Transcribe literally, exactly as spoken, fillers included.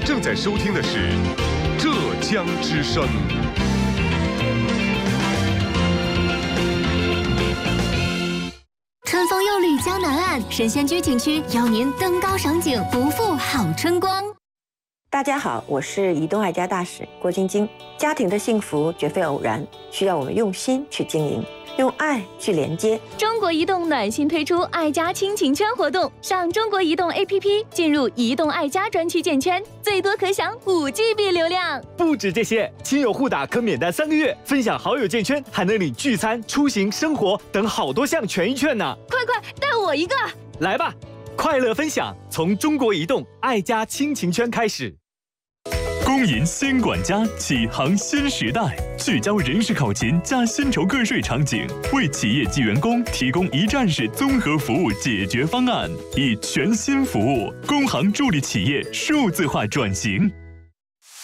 正在收听的是浙江之声。 春风又绿江南岸，神仙居景区邀您登高赏景，不负好春光。 大家好，我是移动爱家大使郭晶晶。家庭的幸福绝非偶然，需要我们用心去经营，用爱去连接。 中国移动暖心推出爱家亲情圈活动，上中国移动 A P P 进入移动爱家专区建圈，最多可享五 G B 流量。 不止这些，亲友互打可免单三个月，分享好友建圈还能领聚餐、出行、生活等好多项权益券呢。 快快带我一个！ 来吧，快乐分享从中国移动爱家亲情圈开始。 公银新管家启航新时代，聚焦人事考勤加薪酬个税场景，为企业及员工提供一站式综合服务解决方案，以全新服务工行助力企业数字化转型。